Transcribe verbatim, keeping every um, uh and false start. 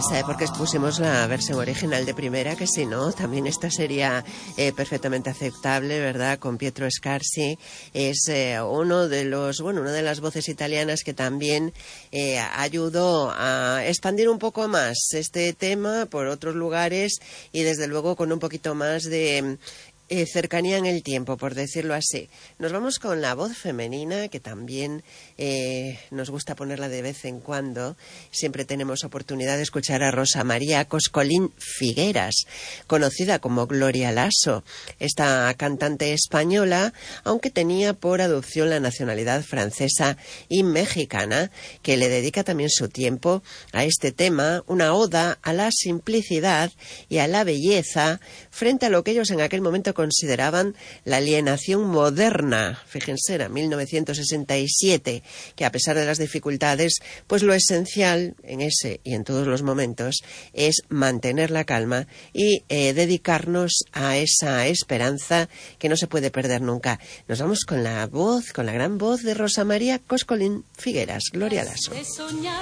¿sabe por qué pusimos la versión original de primera? Que si no, también esta sería eh, perfectamente aceptable, ¿verdad? Con Pietro Scarsi. Es eh, uno de los, bueno, una de las voces italianas que también eh, ayudó a expandir un poco más este tema por otros lugares y desde luego con un poquito más de Eh, cercanía en el tiempo, por decirlo así. Nos vamos con la voz femenina, que también eh, nos gusta ponerla de vez en cuando. Siempre tenemos oportunidad de escuchar a Rosa María Coscolín Figueras, conocida como Gloria Lasso, esta cantante española, aunque tenía por adopción la nacionalidad francesa y mexicana, que le dedica también su tiempo a este tema, una oda a la simplicidad y a la belleza frente a lo que ellos en aquel momento consideraban la alienación moderna. Fíjense, era mil novecientos sesenta y siete, que a pesar de las dificultades, pues lo esencial en ese y en todos los momentos es mantener la calma y eh, dedicarnos a esa esperanza que no se puede perder nunca. Nos vamos con la voz, con la gran voz de Rosa María Coscolín Figueras, Gloria Lasso.